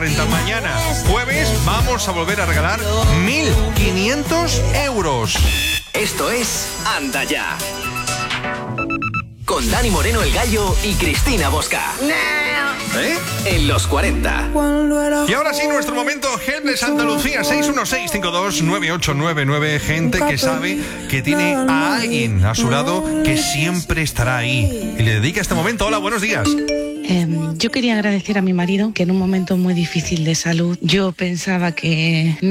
Mañana, jueves, vamos a volver a regalar 1.500 euros. Esto es Anda Ya. Con Dani Moreno el Gallo y Cristina Bosca. En los 40. Y ahora sí, nuestro momento Helpless Andalucía. 616-529899. Gente que sabe que tiene a alguien a su lado que siempre estará ahí y le dedica este momento. Hola, buenos días. Yo quería agradecer a mi marido que en un momento muy difícil de salud yo pensaba que